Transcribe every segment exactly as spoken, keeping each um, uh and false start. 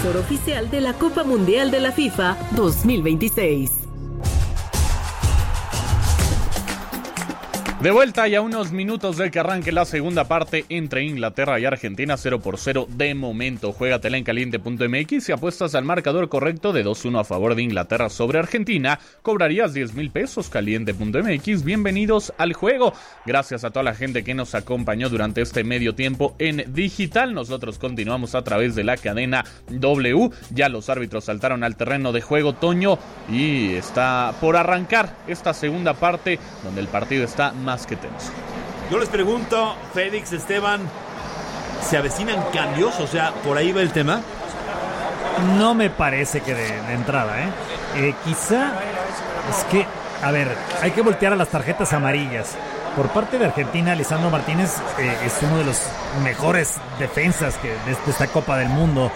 televisor oficial de la Copa Mundial de la FIFA dos mil veintiséis. De vuelta y a unos minutos de que arranque la segunda parte entre Inglaterra y Argentina, cero por cero de momento. Juégatela en caliente punto m x. Si apuestas al marcador correcto de dos uno a favor de Inglaterra sobre Argentina, cobrarías diez mil pesos. caliente punto m x. Bienvenidos al juego. Gracias a toda la gente que nos acompañó durante este medio tiempo en digital. Nosotros continuamos a través de la cadena W. Ya los árbitros saltaron al terreno de juego, Toño, y está por arrancar esta segunda parte donde el partido está más que tenso. Yo les pregunto, Félix, Esteban, ¿se avecinan cambios? O sea, ¿por ahí va el tema? No me parece que de, de entrada, ¿eh? ¿eh? Quizá es que, a ver, hay que voltear a las tarjetas amarillas. Por parte de Argentina, Lisandro Martínez eh, es uno de los mejores defensas que, de, de esta Copa del Mundo.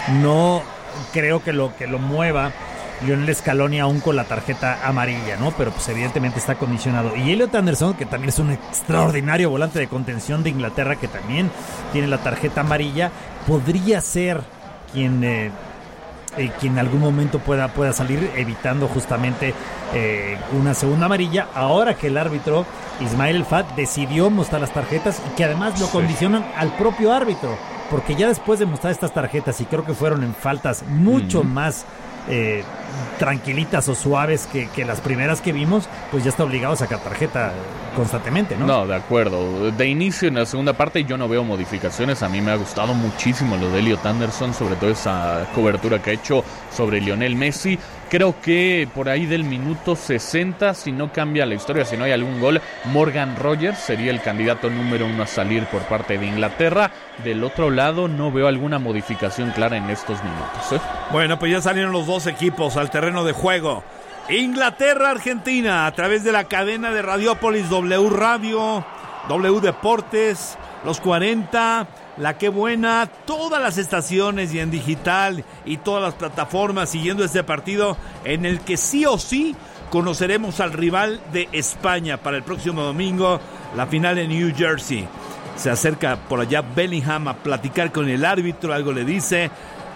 No creo que lo, que lo mueva Lionel Scaloni aún con la tarjeta amarilla, ¿no? Pero pues evidentemente está condicionado. Y Elliot Anderson, que también es un extraordinario volante de contención de Inglaterra, que también tiene la tarjeta amarilla, podría ser quien, eh, eh, quien en algún momento pueda, pueda salir evitando justamente eh, una segunda amarilla. Ahora que el árbitro Ismael El Fat decidió mostrar las tarjetas y que además lo condicionan al propio árbitro, porque ya después de mostrar estas tarjetas, y creo que fueron en faltas mucho mm. más Eh, tranquilitas o suaves que, que las primeras que vimos, pues ya está obligado a sacar tarjeta constantemente, ¿no? No, de acuerdo. De inicio en la segunda parte yo no veo modificaciones. A mí me ha gustado muchísimo lo de Elliot Anderson, sobre todo esa cobertura que ha hecho sobre Lionel Messi. Creo que por ahí del minuto sesenta, si no cambia la historia, si no hay algún gol, Morgan Rogers sería el candidato número uno a salir por parte de Inglaterra. Del otro lado no veo alguna modificación clara en estos minutos, ¿eh? Bueno, pues ya salieron los dos equipos al terreno de juego. Inglaterra-Argentina a través de la cadena de Radiópolis, W Radio, W Deportes, los cuarenta, La Qué Buena, todas las estaciones y en digital y todas las plataformas siguiendo este partido en el que sí o sí conoceremos al rival de España para el próximo domingo, la final en New Jersey. Se acerca por allá Bellingham a platicar con el árbitro, algo le dice,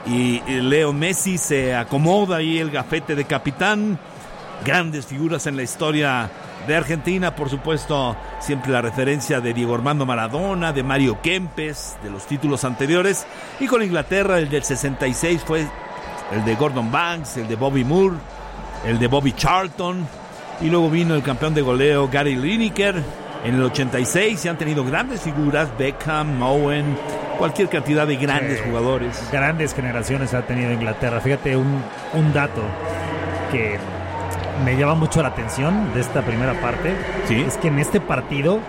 y Leo Messi se acomoda ahí el gafete de capitán. Grandes figuras en la historia de Argentina, por supuesto, siempre la referencia de Diego Armando Maradona, de Mario Kempes, de los títulos anteriores, y con Inglaterra el del sesenta y seis fue el de Gordon Banks, el de Bobby Moore, el de Bobby Charlton, y luego vino el campeón de goleo Gary Lineker en el ochenta y seis, y han tenido grandes figuras, Beckham, Owen, cualquier cantidad de grandes eh, jugadores. Grandes generaciones ha tenido Inglaterra. Fíjate un, un dato que me llama mucho la atención de esta primera parte, ¿sí? Es que en este partido,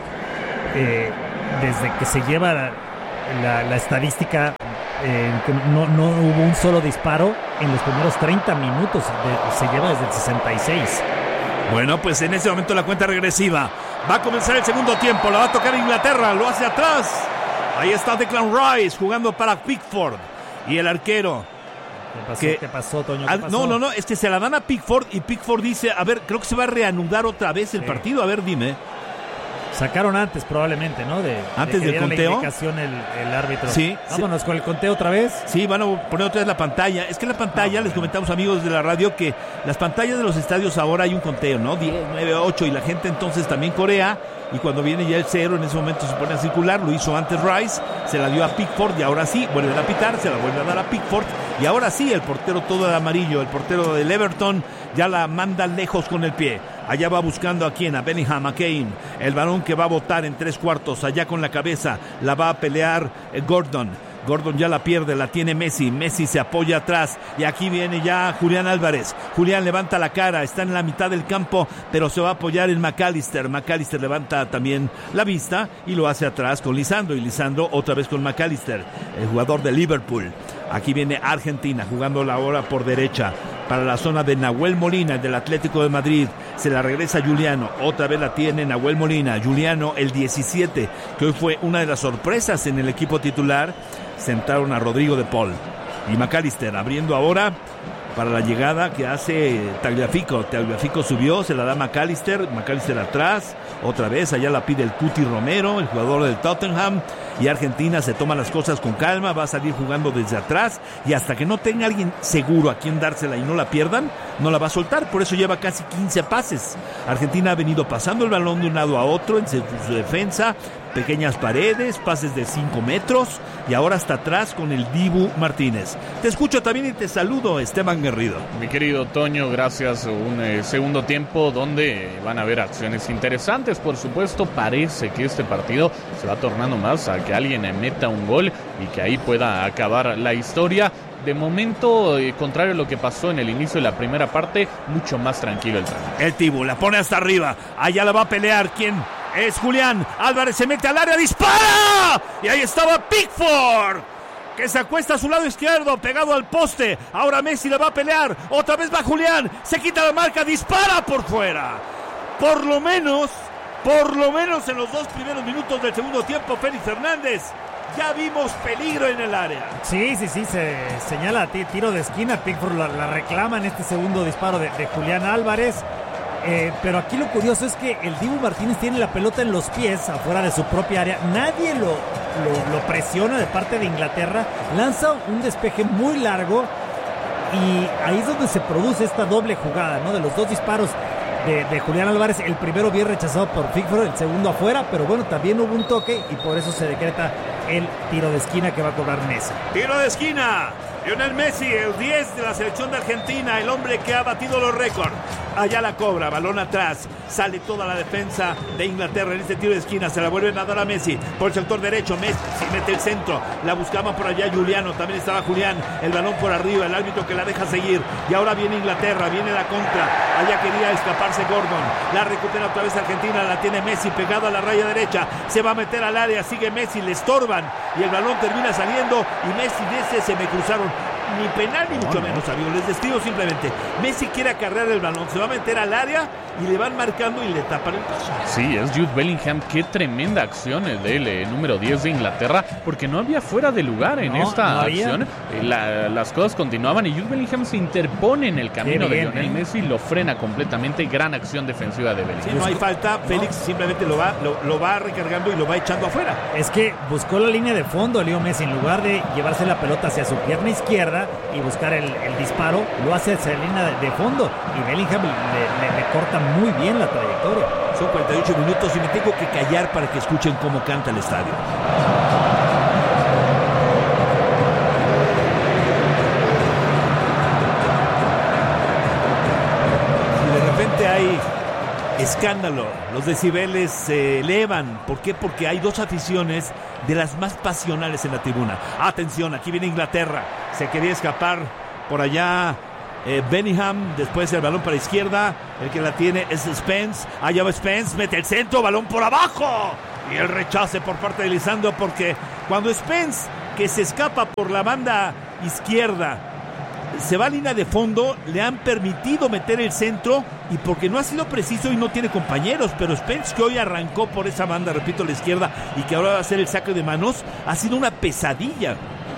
eh, desde que se lleva la, la, la estadística, eh, que no, no hubo un solo disparo en los primeros treinta minutos, de, se lleva desde el sesenta y seis. Bueno, pues en ese momento la cuenta regresiva. Va a comenzar el segundo tiempo, la va a tocar Inglaterra, lo hace atrás. Ahí está Declan Rice jugando para Pickford. Y el arquero... ¿Qué pasó? Que, ¿Qué pasó, Toño? ¿Qué al, pasó? No, no, no, es que se la dan a Pickford y Pickford dice, a ver, creo que se va a reanudar otra vez el sí. partido, a ver, dime. Sacaron antes probablemente, ¿no? De, antes de del conteo. La indicación el, el árbitro. Sí. Vámonos sí. con el conteo otra vez. Sí, van a poner otra vez la pantalla. Es que la pantalla, ah, les comentamos amigos de la radio, que las pantallas de los estadios ahora hay un conteo, ¿no? diez, nueve, ocho, y la gente entonces también corea. Y cuando viene ya el cero, en ese momento se pone a circular. Lo hizo antes Rice, se la dio a Pickford y ahora sí, vuelven a pitar, se la vuelve a dar a Pickford. Y ahora sí, el portero todo de amarillo, el portero del Everton, ya la manda lejos con el pie. Allá va buscando a quién, a Bellingham, a Kane. El balón que va a botar en tres cuartos, allá con la cabeza, la va a pelear eh, Gordon. Gordon ya la pierde, la tiene Messi. Messi se apoya atrás y aquí viene ya Julián Álvarez. Julián levanta la cara, está en la mitad del campo, pero se va a apoyar en McAllister. McAllister levanta también la vista y lo hace atrás con Lisandro. Y Lisandro otra vez con McAllister, el jugador de Liverpool. Aquí viene Argentina jugando la hora por derecha para la zona de Nahuel Molina, el del Atlético de Madrid. Se la regresa Juliano, otra vez la tiene Nahuel Molina. Juliano, el diecisiete, que hoy fue una de las sorpresas en el equipo titular. Sentaron a Rodrigo de Paul. Y McAllister abriendo ahora para la llegada que hace Tagliafico. Tagliafico subió, se la da McAllister. McAllister atrás, otra vez, allá la pide el Cuti Romero, el jugador del Tottenham. y Argentina se toma las cosas con calma, va a salir jugando desde atrás y hasta que no tenga alguien seguro a quien dársela y no la pierdan, no la va a soltar. Por eso lleva casi quince pases. Argentina ha venido pasando el balón de un lado a otro en su, su defensa, pequeñas paredes, pases de cinco metros y ahora hasta atrás con el Dibu Martínez. Te escucho también y te saludo, Esteban Garrido. Mi querido Toño, gracias. Un eh, segundo tiempo donde van a haber acciones interesantes. Por supuesto, parece que este partido se va tornando más a que alguien meta un gol y que ahí pueda acabar la historia. De momento, eh, contrario a lo que pasó en el inicio de la primera parte, mucho más tranquilo el trámite. El Dibu la pone hasta arriba, allá la va a pelear. ¿Quién? Es Julián Álvarez, se mete al área, dispara y ahí estaba Pickford, que se acuesta a su lado izquierdo, pegado al poste. Ahora Messi le va a pelear, otra vez va Julián, se quita la marca, dispara por fuera. Por lo menos, por lo menos en los dos primeros minutos del segundo tiempo, Félix Fernández, ya vimos peligro en el área. Sí, sí, sí, se señala t- tiro de esquina, Pickford la, la reclama en este segundo disparo de, de Julián Álvarez. Eh, pero aquí lo curioso es que el Dibu Martínez tiene la pelota en los pies afuera de su propia área, nadie lo, lo, lo presiona de parte de Inglaterra, lanza un despeje muy largo y ahí es donde se produce esta doble jugada, ¿no? De los dos disparos de, de Julián Álvarez, el primero bien rechazado por Pickford, el segundo afuera, pero bueno, también hubo un toque y por eso se decreta el tiro de esquina que va a cobrar Messi. Tiro de esquina, Lionel Messi, el diez de la selección de Argentina, el hombre que ha batido los récords. Allá la cobra, balón atrás, sale toda la defensa de Inglaterra en este tiro de esquina, se la vuelven a dar a Messi, por el sector derecho, Messi mete el centro, la buscaba por allá Juliano, también estaba Julián, el balón por arriba, el árbitro que la deja seguir, y ahora viene Inglaterra, viene la contra, allá quería escaparse Gordon, la recupera otra vez Argentina, la tiene Messi pegado a la raya derecha, se va a meter al área, sigue Messi, le estorban, y el balón termina saliendo, y Messi dice, se me cruzaron. Ni penal ni mucho menos, amigos. Les describo simplemente. Messi quiere acarrear el balón, se va a meter al área y le van marcando y le tapan el paso. Sí, es Jude Bellingham. Qué tremenda acción el del eh, número diez de Inglaterra, porque no había fuera de lugar en no, esta no acción. Eh, la, las cosas continuaban y Jude Bellingham se interpone en el camino bien, de Lionel eh. Messi y lo frena completamente. Gran acción defensiva de Bellingham. Sí, no hay falta. Félix no. simplemente lo va, lo, lo va recargando y lo va echando afuera. Es que buscó la línea de fondo Leo Messi, en lugar de llevarse la pelota hacia su pierna izquierda y buscar el, el disparo, lo hace hacia la línea de, de fondo y Bellingham le, le, le corta muy bien la trayectoria. Son cuarenta y ocho minutos y me tengo que callar para que escuchen cómo canta el estadio. Y de repente hay escándalo, los decibeles se elevan. ¿Por qué? Porque hay dos aficiones de las más pasionales en la tribuna. Atención, aquí viene Inglaterra, se quería escapar por allá eh, Bellingham, después el balón para la izquierda, el que la tiene es Spence, allá va Spence, mete el centro, balón por abajo y el rechace por parte de Lisandro, porque cuando Spence, que se escapa por la banda izquierda, se va a línea de fondo, le han permitido meter el centro y porque no ha sido preciso y no tiene compañeros, pero Spence, que hoy arrancó por esa banda, repito, a la izquierda, y que ahora va a hacer el saque de manos, ha sido una pesadilla.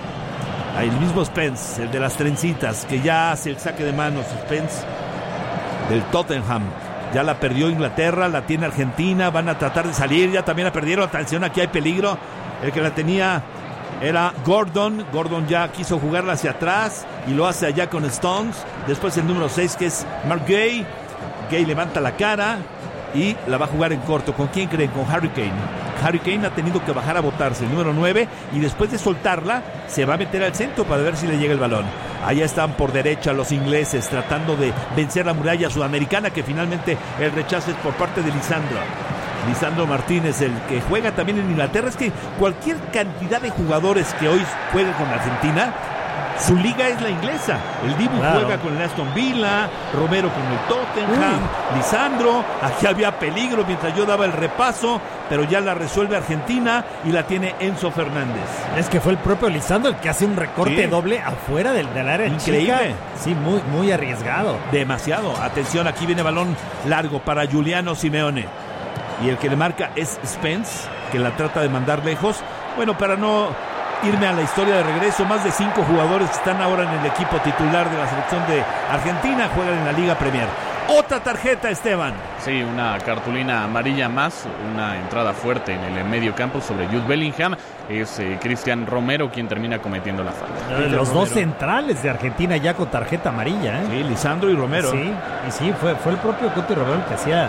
El mismo Spence, el de las trencitas, que ya hace el saque de manos, Spence del Tottenham. Ya la perdió Inglaterra, la tiene Argentina, van a tratar de salir, ya también la perdieron, atención, aquí hay peligro. El que la tenía era Gordon, Gordon ya quiso jugarla hacia atrás y lo hace allá con Stones. Después el número seis, que es Mark Gay. Gay levanta la cara y la va a jugar en corto. ¿Con quién creen? Con Harry Kane. Harry Kane ha tenido que bajar a botarse, el número nueve, y después de soltarla se va a meter al centro para ver si le llega el balón. Allá están por derecha los ingleses tratando de vencer la muralla sudamericana, que finalmente el rechazo es por parte de Lisandro. Lisandro Martínez, el que juega también en Inglaterra. Es que cualquier cantidad de jugadores que hoy juegan con Argentina, su liga es la inglesa. El Dibu claro. juega con el Aston Villa, Romero con el Tottenham, Uy. Lisandro, aquí había peligro mientras yo daba el repaso, pero ya la resuelve Argentina y la tiene Enzo Fernández. Es que fue el propio Lisandro el que hace un recorte sí. doble afuera del, del área increíble. Chica. Sí, muy, muy arriesgado. Demasiado. Atención, aquí viene balón largo para Giuliano Simeone. Y el que le marca es Spence, que la trata de mandar lejos. Bueno, para no irme a la historia de regreso, más de cinco jugadores que están ahora en el equipo titular de la selección de Argentina juegan en la Liga Premier. Otra tarjeta, Esteban. Sí, una cartulina amarilla más, una entrada fuerte en el medio campo sobre Jude Bellingham. Es eh, Cristian Romero quien termina cometiendo la falta. Los Romero. dos centrales de Argentina ya con tarjeta amarilla, ¿eh? Sí, Lisandro y Romero. Sí, y sí, fue, fue el propio Cuti Romero el que hacía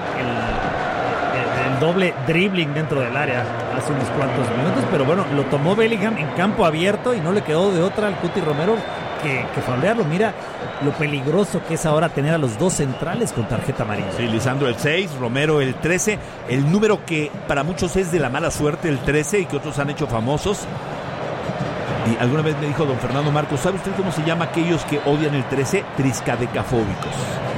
el, el, el doble dribbling dentro del área hace unos cuantos minutos, pero bueno, lo tomó Bellingham en campo abierto y no le quedó de otra al Cuti Romero que, que faulearlo. Mira lo peligroso que es ahora tener a los dos centrales con tarjeta amarilla. Sí, Lisandro el seis, Romero el trece, el número que para muchos es de la mala suerte, el trece, y que otros han hecho famosos. Y alguna vez me dijo don Fernando Marcos, ¿sabe usted cómo se llama aquellos que odian el trece? Triscadecafóbicos.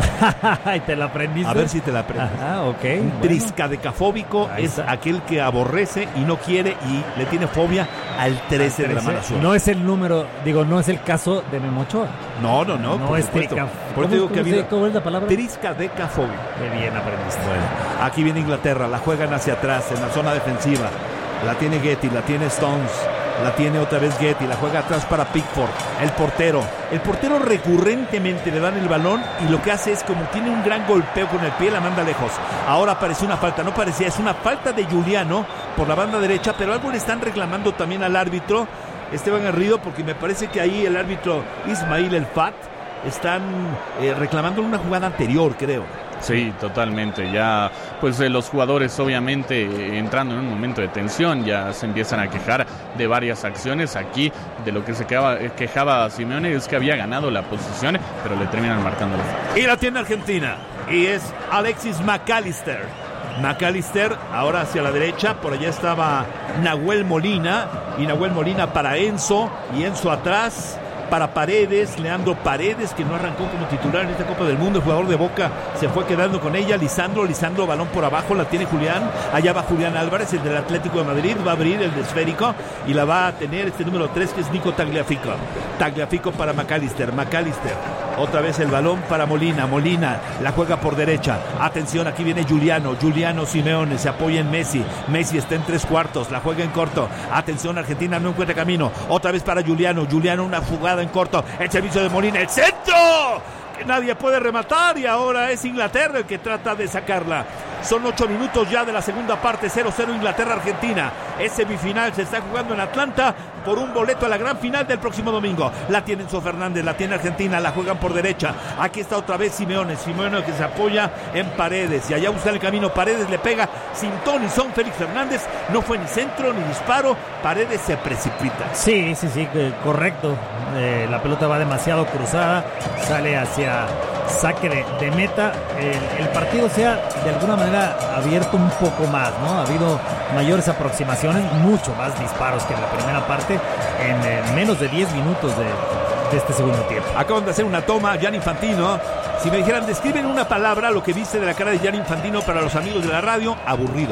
¿Y te la aprendiste? A ver si te la aprendes. Ajá, ok. Un bueno. Triscadecafóbico Ahí es está. aquel que aborrece y no quiere y le tiene fobia al trece de la mala suerte. No es el número, digo, no es el caso de Memo Ochoa. No, no, no. No por es supuesto. trica- Por eso digo ¿Cómo- que ha cómo se- habido cómo es la palabra? triscadecafóbico. Qué bien aprendiste. Bueno, aquí viene Inglaterra, la juegan hacia atrás en la zona defensiva. La tiene Getty, la tiene Stones, la tiene otra vez Getty, la juega atrás para Pickford, el portero. El portero recurrentemente le dan el balón y lo que hace es, como tiene un gran golpeo con el pie, la manda lejos. Ahora parecía una falta, no parecía, es una falta de Juliano por la banda derecha, pero algo le están reclamando también al árbitro Esteban Garrido, porque me parece que ahí el árbitro Ismail El Fat están eh, reclamando una jugada anterior, creo. Sí, totalmente. Ya, pues eh, los jugadores obviamente eh, entrando en un momento de tensión, ya se empiezan a quejar de varias acciones. Aquí de lo que se quejaba, eh, quejaba Simeone es que había ganado la posición, pero le terminan marcando la falta. Y la tiene Argentina, y es Alexis McAllister. McAllister ahora hacia la derecha, por allá estaba Nahuel Molina, y Nahuel Molina para Enzo, y Enzo atrás para Paredes, Leandro Paredes, que no arrancó como titular en esta Copa del Mundo, el jugador de Boca se fue quedando con ella. Lisandro, Lisandro, balón por abajo, la tiene Julián, allá va Julián Álvarez, el del Atlético de Madrid, va a abrir el de esférico y la va a tener este número tres, que es Nico Tagliafico. Tagliafico para McAllister, McAllister, otra vez el balón para Molina, Molina la juega por derecha, atención, aquí viene Juliano, Juliano Simeone, se apoya en Messi, Messi está en tres cuartos, la juega en corto, atención, Argentina no encuentra camino, otra vez para Juliano, Juliano una jugada en corto, el servicio de Molina, el centro, que nadie puede rematar, y ahora es Inglaterra el que trata de sacarla. Son ocho minutos ya de la segunda parte, cero cero Inglaterra-Argentina. Es semifinal, se está jugando en Atlanta por un boleto a la gran final del próximo domingo. La tiene Enzo Fernández, la tiene Argentina, la juegan por derecha. Aquí está otra vez Simeone, Simeone que se apoya en Paredes, y allá busca el camino, Paredes le pega sin ton y son. Félix Fernández, no fue ni centro ni disparo, Paredes se precipita. Sí, sí, sí, eh, correcto. Eh, la pelota va demasiado cruzada, sale hacia saque de, de meta. El, el partido se ha de alguna manera abierto un poco más, ¿no? Ha habido mayores aproximaciones, mucho más disparos que en la primera parte, en eh, menos de diez minutos de, de este segundo tiempo. Acaban de hacer una toma, Gianni Infantino. Si me dijeran, describen una palabra lo que dice de la cara de Gianni Infantino para los amigos de la radio, aburrido.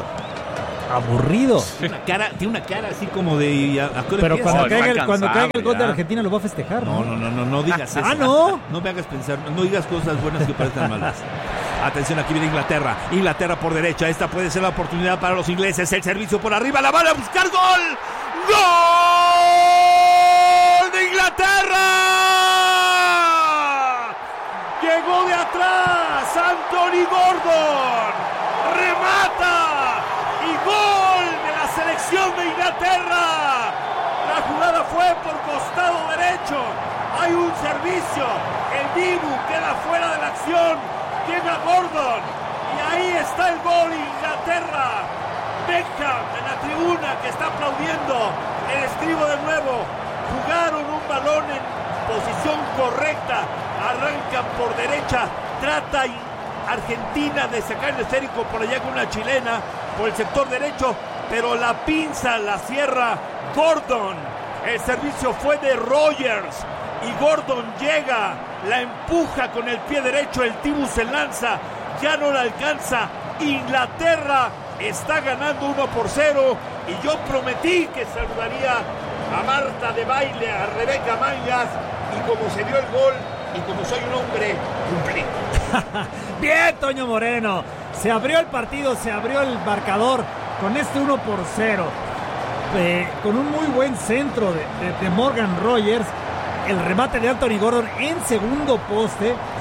Aburrido. Una cara, tiene una cara así como de... ¿a, a qué hora Pero empieza? cuando, No, caiga está el, cuando cansado caiga el gol de ya. Argentina lo va a festejar, No, ¿no? no, no, no, no digas eso. Ah, ¿no? No me hagas pensar, no digas cosas buenas que parezcan malas. Atención, aquí viene Inglaterra. Inglaterra por derecha, esta puede ser la oportunidad para los ingleses. El servicio por arriba, la van a buscar, gol. ¡Gol de Inglaterra! Llegó de atrás Anthony Gordon. Remata y gol de la selección de Inglaterra. La jugada fue por costado derecho. Hay un servicio. El Dibu queda fuera de la acción. Llega Gordon. Y ahí está el gol. Inglaterra. Beckham en la tribuna que está aplaudiendo. El escribo de nuevo. Jugaron un balón en posición correcta. Arrancan por derecha. Trata Argentina de sacar el esférico por allá con una chilena por el sector derecho, pero la pinza la cierra Gordon. El servicio fue de Rogers y Gordon llega, la empuja con el pie derecho, el Dibu se lanza, ya no la alcanza. Inglaterra está ganando uno por cero, y yo prometí que saludaría a Marta de baile, a Rebeca Mangas, y como se dio el gol y como soy un hombre, cumplí. Bien, Toño Moreno. Se abrió el partido, se abrió el marcador con este uno por cero. Eh, con un muy buen centro de, de, de Morgan Rogers. El remate de Anthony Gordon en segundo poste.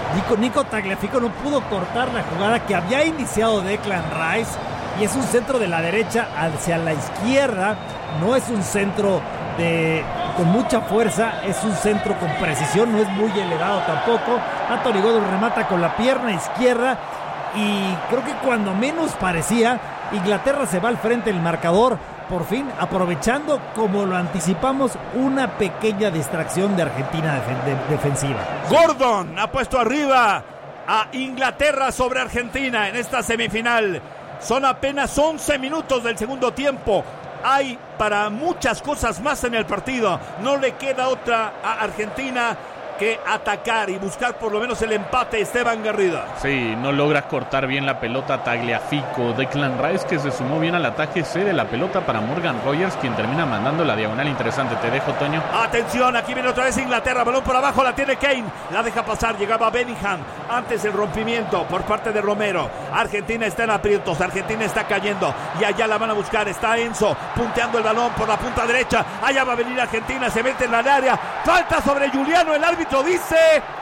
Nico, Nico Tagliafico no pudo cortar la jugada que había iniciado Declan Rice, y es un centro de la derecha hacia la izquierda, no es un centro de, con mucha fuerza, es un centro con precisión, no es muy elevado tampoco. Anthony Gordon remata con la pierna izquierda y creo que cuando menos parecía, Inglaterra se va al frente del marcador, por fin aprovechando, como lo anticipamos, una pequeña distracción de Argentina def- de- defensiva. Gordon ha puesto arriba a Inglaterra sobre Argentina en esta semifinal. Son apenas once minutos del segundo tiempo. Hay para muchas cosas más en el partido. No le queda otra a Argentina que atacar y buscar por lo menos el empate. Esteban Garrido. Sí, no logra cortar bien la pelota Tagliafico. Declan Rice, que se sumó bien al ataque, cede la pelota para Morgan Rogers, quien termina mandando la diagonal interesante. Te dejo, Toño. Atención, aquí viene otra vez Inglaterra, balón por abajo, la tiene Kane, la deja pasar, llegaba Bellingham, antes el rompimiento por parte de Romero. Argentina está en aprietos, Argentina está cayendo y allá la van a buscar, está Enzo punteando el balón por la punta derecha, allá va a venir Argentina, se mete en el área, falta sobre Juliano, el árbitro dice,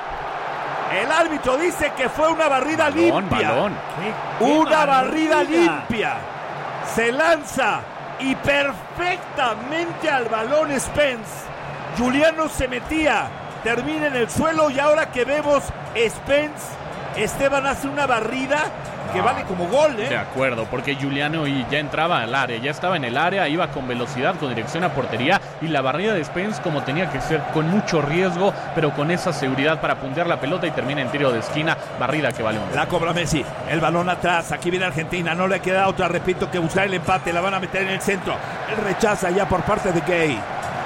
el árbitro dice que fue una barrida balón, limpia, balón. ¿Qué, qué una barrida barrida limpia, se lanza y perfectamente al balón Spence. Juliano se metía, termina en el suelo y ahora que vemos Spence, Esteban hace una barrida que vale como gol, ¿eh? De acuerdo, porque Juliano y ya entraba al área, ya estaba en el área, iba con velocidad, con dirección a portería, y la barrida de Spence como tenía que ser, con mucho riesgo, pero con esa seguridad para puntear la pelota y termina en tiro de esquina, barrida que vale un gol. La cobra Messi, el balón atrás, aquí viene Argentina, no le queda otra, repito, que buscar el empate, la van a meter en el centro, él rechaza ya por parte de Gay.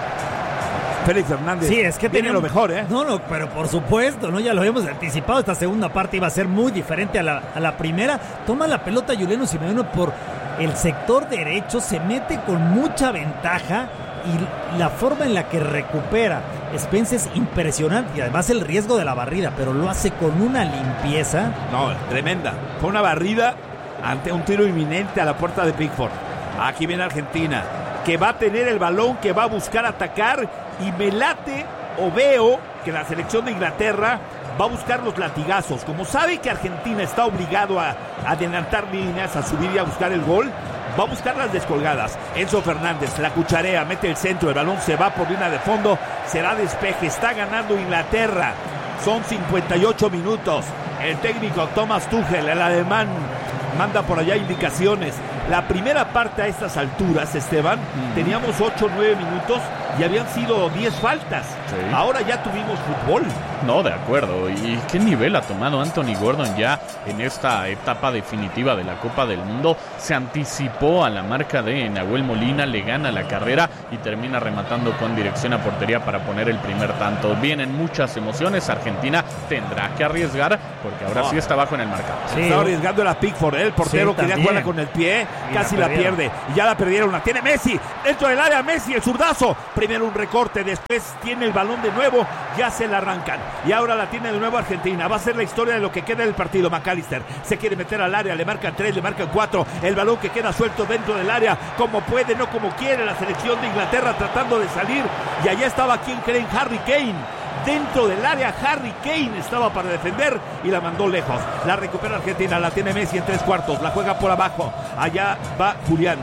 Félix Fernández, sí, es que tiene tenemos... lo mejor, ¿eh? No, no, pero por supuesto, ¿no? Ya lo habíamos anticipado, esta segunda parte iba a ser muy diferente a la, a la primera. Toma la pelota Juliano Simeone por el sector derecho, se mete con mucha ventaja y la forma en la que recupera Spence es impresionante, y además el riesgo de la barrida, pero lo hace con una limpieza. No, tremenda. Fue una barrida ante un tiro inminente a la puerta de Pickford. Aquí viene Argentina, que va a tener el balón, que va a buscar atacar, y me late o veo que la selección de Inglaterra va a buscar los latigazos. Como sabe que Argentina está obligado a, a adelantar líneas, a subir y a buscar el gol, va a buscar las descolgadas. Enzo Fernández la cucharea, mete el centro, el balón se va por línea de fondo, será despeje, está ganando Inglaterra. Son cincuenta y ocho minutos. El técnico Thomas Tuchel, el alemán, manda por allá indicaciones. La primera parte a estas alturas, Esteban, mm. teníamos ocho o nueve minutos y habían sido diez faltas. Sí. Ahora ya tuvimos fútbol. No, de acuerdo. ¿Y qué nivel ha tomado Anthony Gordon ya en esta etapa definitiva de la Copa del Mundo? Se anticipó a la marca de Nahuel Molina, le gana la carrera y termina rematando con dirección a portería para poner el primer tanto. Vienen muchas emociones. Argentina tendrá que arriesgar porque ahora oh. sí está abajo en el marcador. Sí. Está arriesgando la Pickford, ¿eh? El portero sí, quería jugarla con el pie, y casi la, la pierde. Y ya la perdieron. La tiene Messi dentro del área. Messi, el zurdazo. Primero un recorte, después tiene el balón de nuevo, ya se la arrancan. Y ahora la tiene de nuevo Argentina. Va a ser la historia de lo que queda del partido. McAllister se quiere meter al área, le marcan tres, le marcan cuatro. El balón que queda suelto dentro del área, como puede, no como quiere. La selección de Inglaterra tratando de salir. Y allá estaba, ¿quién creen? Harry Kane. Dentro del área, Harry Kane estaba para defender y la mandó lejos. La recupera Argentina, la tiene Messi en tres cuartos, la juega por abajo. Allá va Julián.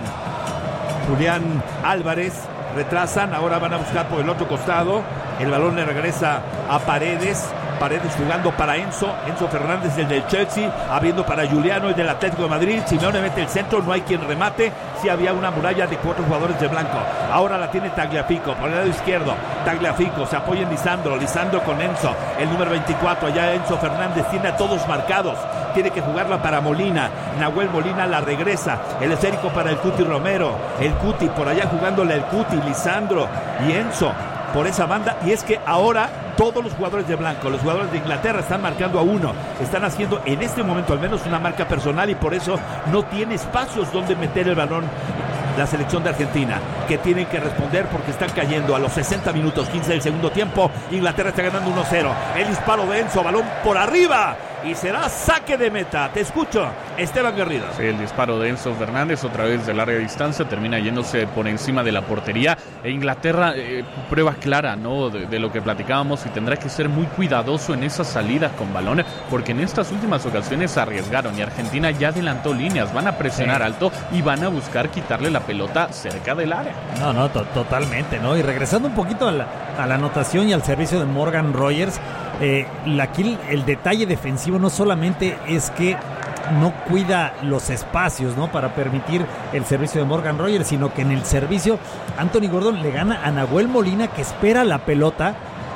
Julián Álvarez. Retrasan, ahora van a buscar por el otro costado. El balón le regresa a Paredes. Paredes jugando para Enzo. Enzo Fernández, el del Chelsea, abriendo para Juliano, el del Atlético de Madrid. Simeone mete el centro, no hay quien remate. Sí había una muralla de cuatro jugadores de blanco. Ahora la tiene Tagliafico por el lado izquierdo. Tagliafico se apoya en Lisandro. Lisandro con Enzo, el número veinticuatro. Allá Enzo Fernández tiene a todos marcados. Tiene que jugarla para Molina. Nahuel Molina la regresa. El esférico para el Cuti Romero. El Cuti por allá jugándole el Cuti, Lisandro y Enzo por esa banda. Y es que ahora todos los jugadores de blanco, los jugadores de Inglaterra están marcando a uno. Están haciendo en este momento al menos una marca personal y por eso no tiene espacios donde meter el balón la selección de Argentina. que tienen que responder porque están cayendo a los sesenta minutos, quince del segundo tiempo. Inglaterra está ganando uno cero. El disparo de Enzo, balón por arriba y será saque de meta. Te escucho, Esteban Garrido. Sí, el disparo de Enzo Fernández otra vez de larga distancia termina yéndose por encima de la portería. E Inglaterra, eh, prueba clara, ¿no? De, de lo que platicábamos, y tendrá que ser muy cuidadoso en esas salidas con balón, porque en estas últimas ocasiones arriesgaron y Argentina ya adelantó líneas, van a presionar sí. alto y van a buscar quitarle la pelota cerca del área. No, no, to- totalmente, ¿no? Y regresando un poquito a la, a la anotación y al servicio de Morgan Rogers, eh, aquí el, el detalle defensivo no solamente es que no cuida los espacios, ¿no?, para permitir el servicio de Morgan Rogers, sino que en el servicio Anthony Gordon le gana a Nahuel Molina, que espera la pelota,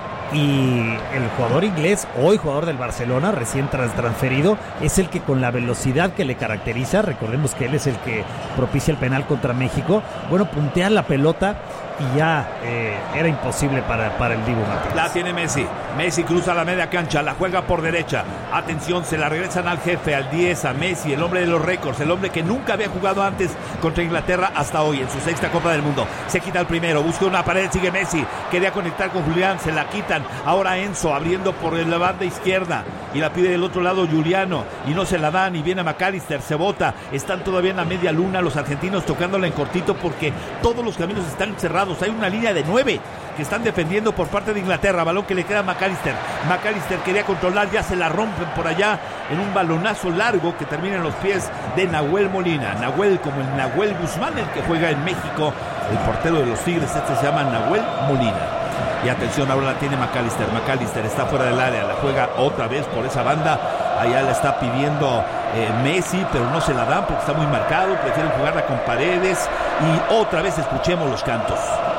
y el jugador inglés, hoy jugador del Barcelona, recién tras transferido, es el que con la velocidad que le caracteriza, recordemos que él es el que propicia el penal contra México, bueno, puntea la pelota y ya eh, era imposible para, para el Dibu Martínez. La tiene Messi, Messi cruza la media cancha, la juega por derecha, atención, se la regresan al jefe, al diez, a Messi, el hombre de los récords, el hombre que nunca había jugado antes contra Inglaterra hasta hoy, en su sexta Copa del Mundo. Se quita el primero, busca una pared, sigue Messi, quería conectar con Julián, se la quitan, ahora Enzo abriendo por la banda izquierda y la pide del otro lado Juliano y no se la dan y viene McAllister, se bota, están todavía en la media luna los argentinos tocándola en cortito porque todos los caminos están cerrados. Hay una línea de nueve que están defendiendo por parte de Inglaterra, balón que le queda a McAllister. McAllister quería controlar, ya se la rompen por allá en un balonazo largo que termina en los pies de Nahuel Molina. Nahuel como el Nahuel Guzmán, el que juega en México, el portero de los Tigres, este se llama Nahuel Molina. Y atención, ahora la tiene McAllister. McAllister está fuera del área, la juega otra vez por esa banda. Allá la está pidiendo eh, Messi, pero no se la dan porque está muy marcado. Prefieren jugarla con Paredes. Y otra vez escuchemos los cantos.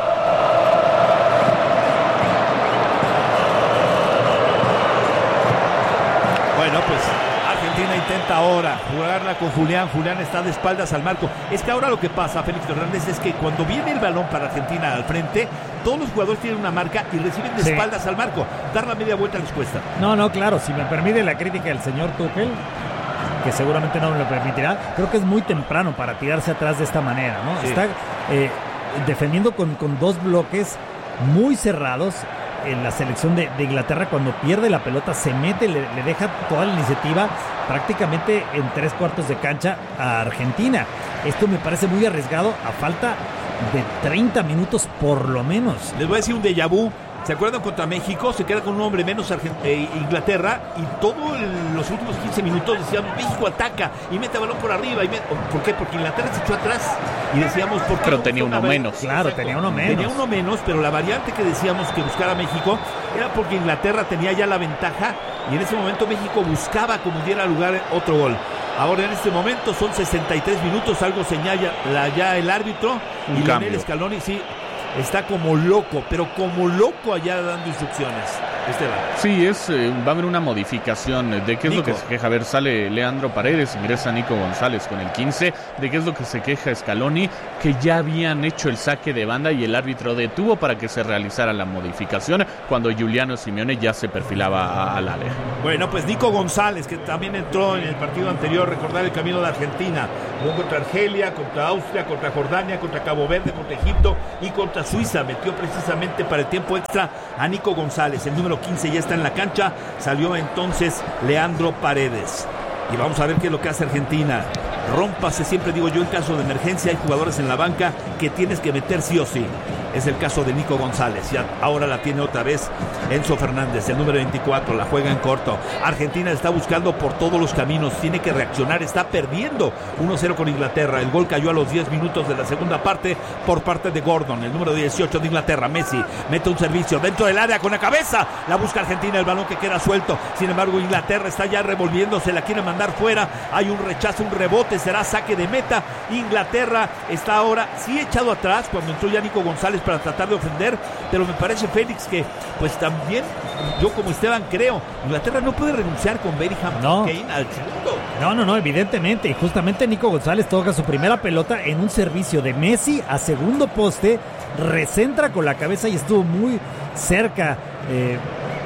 Bueno, pues Argentina intenta ahora jugarla con Julián. Julián está de espaldas al marco. Es que ahora lo que pasa, Félix Fernández, es que cuando viene el balón para Argentina al frente, todos los jugadores tienen una marca y reciben de sí. espaldas al marco. Dar la media vuelta les cuesta. No, no, claro, si me permite la crítica del señor Tuchel, que seguramente no me lo permitirá, creo que es muy temprano para tirarse atrás de esta manera, ¿no? Sí. Está eh, defendiendo con, con dos bloques muy cerrados. En la selección de, de Inglaterra, cuando pierde la pelota, se mete, le, le deja toda la iniciativa prácticamente en tres cuartos de cancha a Argentina. Esto me parece muy arriesgado a falta de treinta minutos por lo menos. Les voy a decir un déjà vu. ¿Se acuerdan contra México? Se queda con un hombre menos Argent- eh, Inglaterra y todos los últimos quince minutos decían México ataca y mete balón por arriba. Y met- ¿Por qué? Porque Inglaterra se echó atrás y decíamos ¿por qué? Pero no tenía uno vari- menos. Claro, tenía uno menos. Tenía uno menos, pero la variante que decíamos que buscara México era porque Inglaterra tenía ya la ventaja y en ese momento México buscaba como diera lugar otro gol. Ahora en este momento son sesenta y tres minutos, algo señala ya el árbitro. Un y cambio. Lionel Scaloni sí está como loco, pero como loco allá dando instrucciones. Esteban. Sí, es, eh, va a haber una modificación. ¿De qué es Nico. lo que se queja? A ver, sale Leandro Paredes, ingresa Nico González con el quince. ¿De qué es lo que se queja Scaloni? Que ya habían hecho el saque de banda y el árbitro detuvo para que se realizara la modificación cuando Giuliano Simeone ya se perfilaba a- al área. Bueno, pues Nico González, que también entró en el partido anterior, recordar el camino de Argentina. Jugó contra Argelia, contra Austria, contra Jordania, contra Cabo Verde, contra Egipto y contra Suiza. Metió precisamente para el tiempo extra a Nico González. El número quince ya está en la cancha. Salió entonces Leandro Paredes. Y vamos a ver qué es lo que hace Argentina. Rómpase, siempre digo yo, en caso de emergencia hay jugadores en la banca que tienes que meter sí o sí. Es el caso de Nico González. Ya ahora la tiene otra vez Enzo Fernández, el número veinticuatro, la juega en corto. Argentina está buscando por todos los caminos, tiene que reaccionar, está perdiendo uno cero con Inglaterra. El gol cayó a los diez minutos de la segunda parte por parte de Gordon, el número dieciocho de Inglaterra. Messi mete un servicio dentro del área con la cabeza, la busca Argentina, el balón que queda suelto. Sin embargo, Inglaterra está ya revolviéndose, la quiere mandar fuera. Hay un rechazo, un rebote, será saque de meta. Inglaterra está ahora sí echado atrás cuando entró ya Nico González para tratar de ofender, pero me parece, Félix, que pues también yo como Esteban creo, Inglaterra no puede renunciar con Bellingham no. Kane al segundo. No, no, no, evidentemente. Y justamente Nico González toca su primera pelota en un servicio de Messi a segundo poste, recentra con la cabeza y estuvo muy cerca. Eh,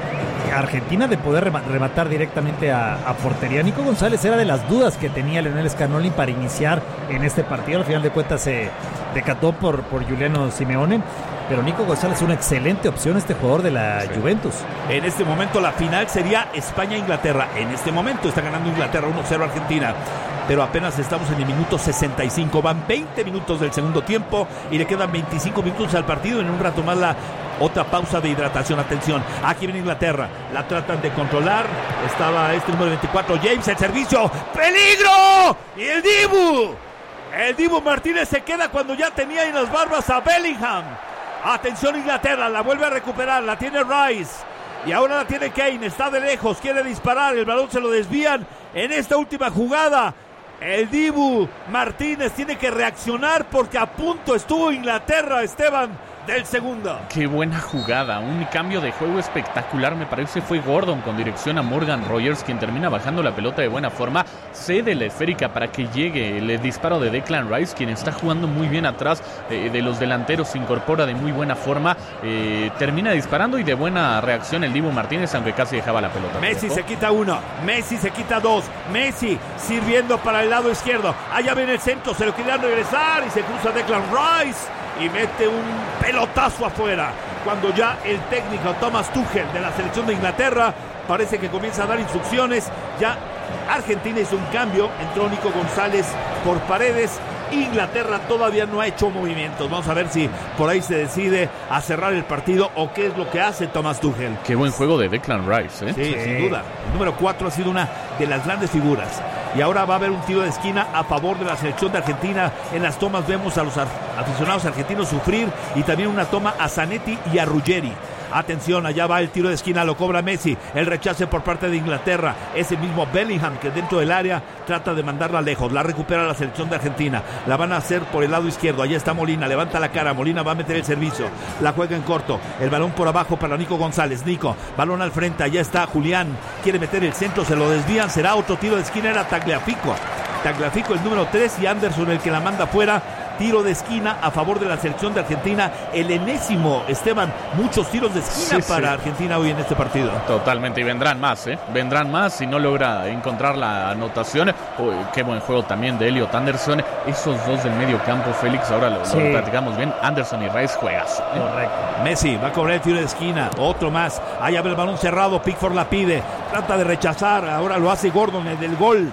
Argentina de poder rematar directamente a, a portería. Nico González era de las dudas que tenía Lionel Scaloni para iniciar en este partido. Al final de cuentas se decató por, por Giuliano Simeone, pero Nico González es una excelente opción, este jugador de la sí. Juventus. En este momento la final sería España-Inglaterra. En este momento está ganando Inglaterra uno cero Argentina, pero apenas estamos en el minuto sesenta y cinco. Van veinte minutos del segundo tiempo y le quedan veinticinco minutos al partido. En un rato más la otra pausa de hidratación. Atención, aquí viene Inglaterra, la tratan de controlar. Estaba este número veinticuatro, James, el servicio, ¡peligro! Y el Dibu, el Dibu Martínez se queda cuando ya tenía en las barbas a Bellingham. Atención Inglaterra, la vuelve a recuperar, la tiene Rice y ahora la tiene Kane, está de lejos, quiere disparar, el balón se lo desvían en esta última jugada. El Dibu Martínez tiene que reaccionar porque a punto estuvo Inglaterra, Esteban, del segundo. Qué buena jugada, un cambio de juego espectacular, me parece fue Gordon con dirección a Morgan Rogers, quien termina bajando la pelota de buena forma, cede la esférica para que llegue el disparo de Declan Rice, quien está jugando muy bien atrás eh, de los delanteros, se incorpora de muy buena forma, eh, termina disparando y de buena reacción el Dibu Martínez, aunque casi dejaba la pelota. Messi se quita uno, Messi se quita dos, Messi sirviendo para el lado izquierdo, allá viene el centro, se lo querían regresar y se cruza Declan Rice y mete un pelotazo afuera, cuando ya el técnico Thomas Tuchel de la selección de Inglaterra parece que comienza a dar instrucciones. Ya Argentina hizo un cambio, entró Nico González por Paredes. Inglaterra todavía no ha hecho movimientos. Vamos a ver si por ahí se decide a cerrar el partido o qué es lo que hace Thomas Tuchel. Qué buen juego de Declan Rice, ¿eh? Sí, sí, sin duda. El número cuatro ha sido una de las grandes figuras. Y ahora va a haber un tiro de esquina a favor de la selección de Argentina. En las tomas vemos a los aficionados argentinos sufrir y también una toma a Zanetti y a Ruggeri. Atención, allá va el tiro de esquina, lo cobra Messi, el rechace por parte de Inglaterra, ese mismo Bellingham que dentro del área trata de mandarla lejos, la recupera la selección de Argentina, la van a hacer por el lado izquierdo, allá está Molina, levanta la cara, Molina va a meter el servicio, la juega en corto, el balón por abajo para Nico González, Nico, balón al frente, allá está Julián, quiere meter el centro, se lo desvían, será otro tiro de esquina, era Tagliafico, Tagliafico el número tres y Anderson el que la manda fuera. Tiro de esquina a favor de la selección de Argentina, el enésimo, Esteban, muchos tiros de esquina sí, para sí. Argentina hoy en este partido. Totalmente, y vendrán más, ¿eh? Vendrán más si no logra encontrar la anotación. Uy, qué buen juego también de Elliot Anderson. Esos dos del medio campo, Félix, ahora lo, sí. lo platicamos bien. Anderson y Rice juegas. ¿eh? Correcto. Messi va a cobrar el tiro de esquina, otro más. Allá ve el balón cerrado, Pickford la pide, trata de rechazar, ahora lo hace Gordon, el del gol.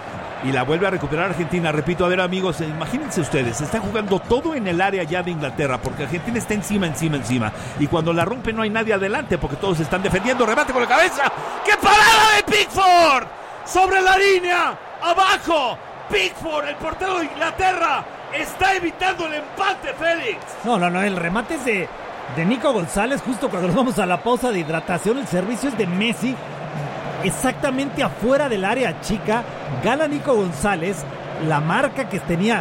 Y la vuelve a recuperar Argentina. Repito, a ver amigos, imagínense ustedes, está jugando todo en el área ya de Inglaterra, porque Argentina está encima, encima, encima. Y cuando la rompe no hay nadie adelante, porque todos están defendiendo. Remate con la cabeza. ¡Qué parada de Pickford! Sobre la línea, abajo. Pickford, el portero de Inglaterra, está evitando el empate, Félix. No, no, no, el remate es de, de Nico González, justo cuando nos vamos a la pausa de hidratación. El servicio es de Messi, exactamente afuera del área chica, gana Nico González, la marca que tenía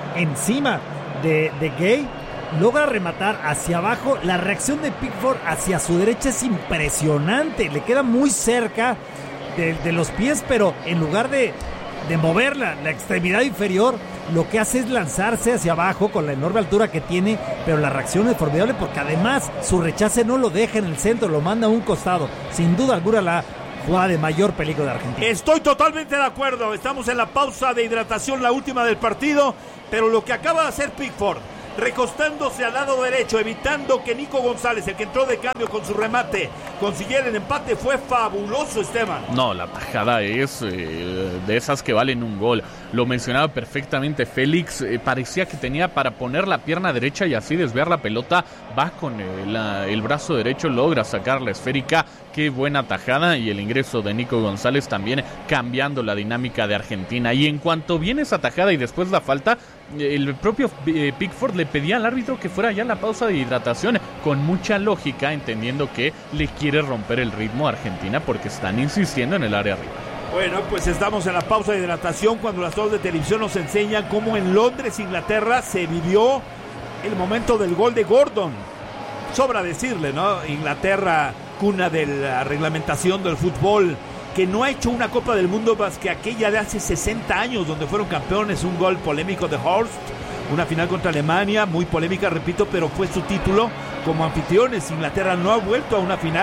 encima de, de Gay, logra rematar hacia abajo, la reacción de Pickford hacia su derecha es impresionante, le queda muy cerca de, de los pies, pero en lugar de, de mover la, la extremidad inferior, lo que hace es lanzarse hacia abajo con la enorme altura que tiene, pero la reacción es formidable porque además su rechace no lo deja en el centro, lo manda a un costado, sin duda alguna la jugada de mayor peligro de Argentina. Estoy totalmente de acuerdo, estamos en la pausa de hidratación, la última del partido, pero lo que acaba de hacer Pickford, recostándose al lado derecho, evitando que Nico González, el que entró de cambio con su remate, consiguiera el empate, fue fabuloso, Esteban. No, la tajada es eh, de esas que valen un gol. Lo mencionaba perfectamente Félix, eh, parecía que tenía para poner la pierna derecha y así desviar la pelota, va con eh, la, el brazo derecho, logra sacar la esférica. Qué buena tajada, y el ingreso de Nico González también cambiando la dinámica de Argentina. Y en cuanto viene esa tajada y después la falta, el propio eh, Pickford le pedía al árbitro que fuera ya la pausa de hidratación, con mucha lógica, entendiendo que le quiere romper el ritmo a Argentina porque están insistiendo en el área arriba. Bueno, pues estamos en la pausa de hidratación cuando las tomas de televisión nos enseñan cómo en Londres, Inglaterra, se vivió el momento del gol de Gordon. Sobra decirle, ¿no? Inglaterra, cuna de la reglamentación del fútbol, que no ha hecho una Copa del Mundo más que aquella de hace sesenta años, donde fueron campeones, un gol polémico de Horst, una final contra Alemania, muy polémica, repito, pero fue su título como anfitriones. Inglaterra no ha vuelto a una final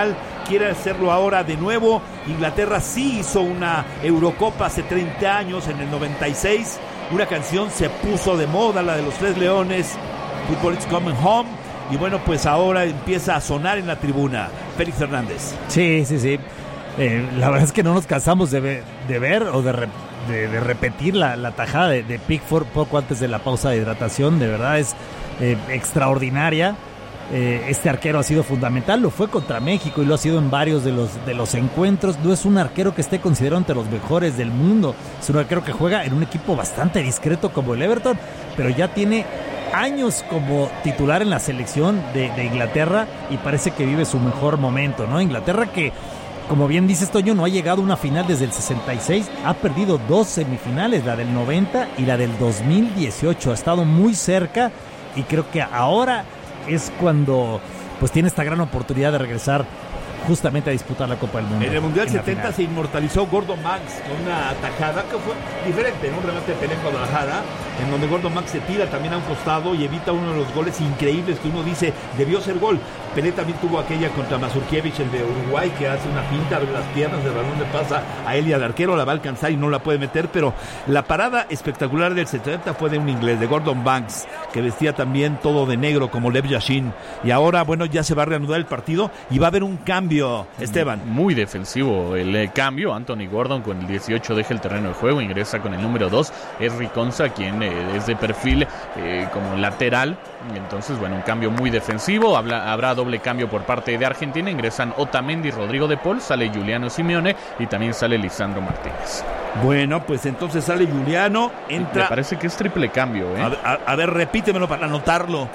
quiere hacerlo ahora de nuevo. Inglaterra sí hizo una Eurocopa hace treinta años, en el noventa y seis. Una canción se puso de moda, la de los Tres Leones, Football is Coming Home. Y bueno, pues ahora empieza a sonar en la tribuna. Félix Hernández. Sí, sí, sí. Eh, la verdad es que no nos cansamos de ver, de ver o de, re, de, de repetir la, la tajada de, de Pickford poco antes de la pausa de hidratación. De verdad es eh, extraordinaria. Eh, este arquero ha sido fundamental, lo fue contra México y lo ha sido en varios de los, de los encuentros. No es un arquero que esté considerado entre los mejores del mundo. Es un arquero que juega en un equipo bastante discreto como el Everton, pero ya tiene años como titular en la selección de, de Inglaterra y parece que vive su mejor momento, ¿no? Inglaterra que, como bien dices, Toño, no ha llegado a una final desde el sesenta y seis, ha perdido dos semifinales, la del noventa y la del dos mil dieciocho, ha estado muy cerca y creo que ahora es cuando pues tiene esta gran oportunidad de regresar justamente a disputar la Copa del Mundo. En el Mundial en setenta se inmortalizó Gordon Banks con una atajada que fue diferente, en un remate de Pelé en Guadalajara, en donde Gordon Banks se tira también a un costado y evita uno de los goles increíbles que uno dice debió ser gol. Pelé también tuvo aquella contra Mazurkiewicz, el de Uruguay, que hace una pinta, abre las piernas, el balón le pasa a él y al arquero, la va a alcanzar y no la puede meter, pero la parada espectacular del setenta fue de un inglés, de Gordon Banks, que vestía también todo de negro como Lev Yashin. Y ahora, bueno, ya se va a reanudar el partido y va a haber un cambio, Esteban. Muy defensivo el eh, cambio. Anthony Gordon con el dieciocho deja el terreno de juego, ingresa con el número dos, es Riconza, quien eh, es de perfil eh, como lateral. Entonces, bueno, un cambio muy defensivo. Habla, habrá doble cambio por parte de Argentina. Ingresan Otamendi y Rodrigo de Paul, sale Giuliano Simeone y también sale Lisandro Martínez. Bueno, pues entonces sale Giuliano, entra... Me parece que es triple cambio, ¿eh? A, a, a ver, repítemelo para anotarlo.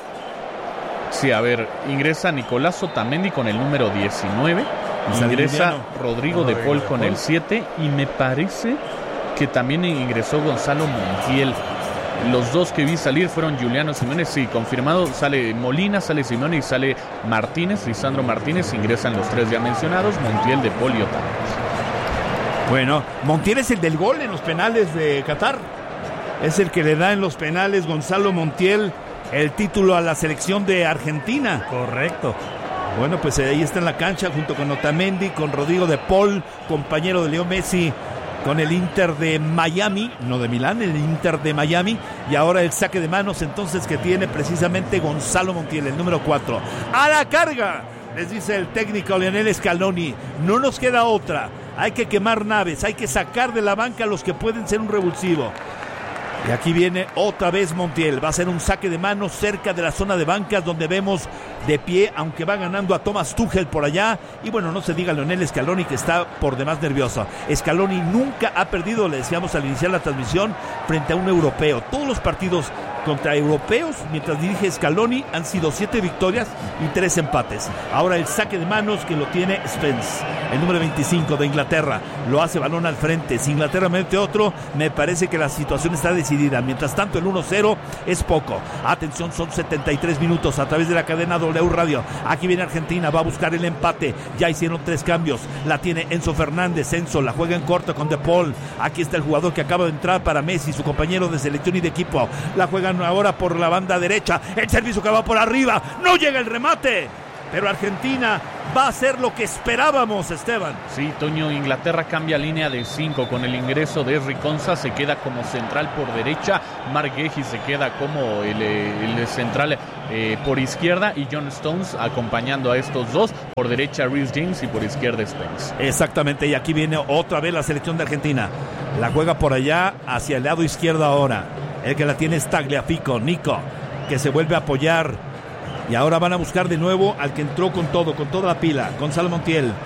Sí, a ver, ingresa Nicolás Otamendi con el número diecinueve, ingresa Rodrigo de Paul con el siete y me parece que también ingresó Gonzalo Montiel. Los dos que vi salir fueron Giuliano Simeone, sí, confirmado, sale Molina, sale Simeone y sale Martínez, Lisandro Martínez, ingresan los tres ya mencionados, Montiel, de Paul y Otamendi. Bueno, Montiel es el del gol en los penales de Qatar, es el que le da en los penales Gonzalo Montiel el título a la selección de Argentina. Correcto. Bueno, pues ahí está en la cancha junto con Otamendi, con Rodrigo de Paul, compañero de Leo Messi con el Inter de Miami, no de Milán, el Inter de Miami, y ahora el saque de manos entonces que tiene precisamente Gonzalo Montiel, el número cuatro. ¡A la carga! Les dice el técnico Lionel Scaloni, no nos queda otra, hay que quemar naves, hay que sacar de la banca a los que pueden ser un revulsivo. Y aquí viene otra vez Montiel, va a ser un saque de manos cerca de la zona de bancas donde vemos de pie, aunque va ganando a Thomas Tuchel por allá, y bueno, no se diga Lionel Scaloni que está por demás nervioso. Scaloni nunca ha perdido, le decíamos al iniciar la transmisión, frente a un europeo. Todos los partidos contra europeos, mientras dirige Scaloni, han sido siete victorias y tres empates. Ahora el saque de manos que lo tiene Spence, el número veinticinco de Inglaterra, lo hace balón al frente. Si Inglaterra mete otro, me parece que la situación está decidida. Mientras tanto el uno cero es poco. Atención, son setenta y tres minutos a través de la cadena W Radio. Aquí viene Argentina, va a buscar el empate. Ya hicieron tres cambios. La tiene Enzo Fernández. Enzo la juega en corto con De Paul. Aquí está el jugador que acaba de entrar para Messi, su compañero de selección y de equipo. La juegan ahora por la banda derecha. El servicio que va por arriba. No llega el remate. Pero Argentina va a hacer lo que esperábamos, Esteban. Sí, Toño, Inglaterra cambia línea de cinco con el ingreso de Riconza, se queda como central por derecha, Marc Guehi se queda como el, el central eh, por izquierda y John Stones acompañando a estos dos, por derecha Reece James y por izquierda Spence. Exactamente, y aquí viene otra vez la selección de Argentina. La juega por allá hacia el lado izquierdo ahora. El que la tiene es Tagliafico, Nico, que se vuelve a apoyar. Y ahora van a buscar de nuevo al que entró con todo, con toda la pila, Gonzalo Montiel.